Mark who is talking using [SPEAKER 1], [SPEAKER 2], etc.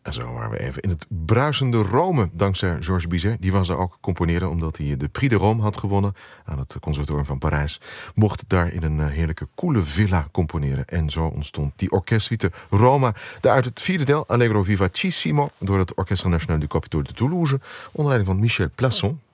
[SPEAKER 1] En zo waren we even in het bruisende Rome, dankzij Georges Bizet. Die was er ook componeren, omdat hij de Prix de Rome had gewonnen aan het Conservatorium van Parijs. Mocht daar in een heerlijke koele villa componeren. En zo ontstond die orkestsuite Roma. Daaruit het vierde deel, Allegro Vivacissimo, door het Orchestre National du Capitole de Toulouse, onder leiding van Michel Plasson.